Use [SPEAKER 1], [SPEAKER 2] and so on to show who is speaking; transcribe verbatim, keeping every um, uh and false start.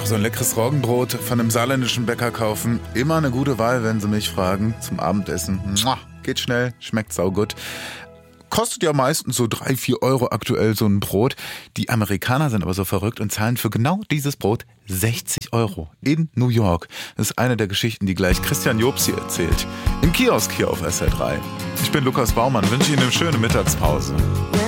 [SPEAKER 1] Ach, so ein leckeres Roggenbrot von einem saarländischen Bäcker kaufen. Immer eine gute Wahl, wenn Sie mich fragen. Zum Abendessen. Mua, geht schnell, schmeckt saugut. Kostet ja meistens so drei, vier Euro aktuell so ein Brot. Die Amerikaner sind aber so verrückt und zahlen für genau dieses Brot sechzig Euro in New York. Das ist eine der Geschichten, die gleich Christian Jobs hier erzählt. Im Kiosk hier auf S R drei. Ich bin Lukas Baumann, wünsche Ihnen eine schöne Mittagspause.